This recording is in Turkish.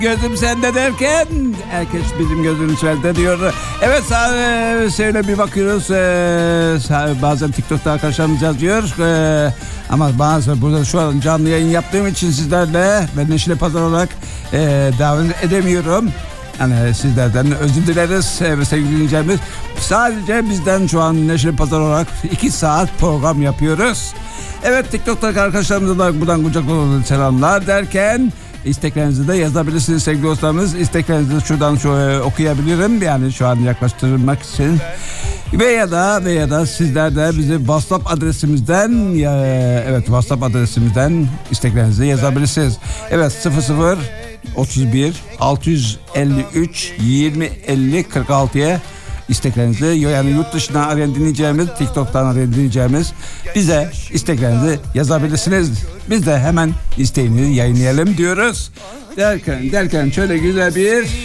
Gözüm sende derken herkes bizim gözümüz sende diyor. Evet, şöyle bir bakıyoruz. Bazen TikTok'ta arkadaşlarımız yazıyor. Ama bazen burada şu an canlı yayın yaptığım için sizlerle ben Neşeli Pazar olarak davet edemiyorum. Yani sizlerden özür dileriz sevgili dinleyicilerimiz. Sadece bizden şu an Neşeli Pazar olarak 2 saat program yapıyoruz. Evet, TikTok'taki arkadaşlarımıza da buradan kucak selamlar derken isteklerinizi de yazabilirsiniz sevgili dostlarımız. İsteklerinizi de şuradan okuyabilirim. Yani şu an yaklaştırmak için. Veya da sizler de bizi WhatsApp adresimizden WhatsApp adresimizden isteklerinizi yazabilirsiniz. Evet, 00 31 653 20 50 46'ya isteklerinizi, yani yurt dışından arayan dinleyeceğimiz, TikTok'tan arayan dinleyeceğimiz bize isteklerinizi yazabilirsiniz. Biz de hemen isteğini yayınlayalım diyoruz. Derken şöyle güzel bir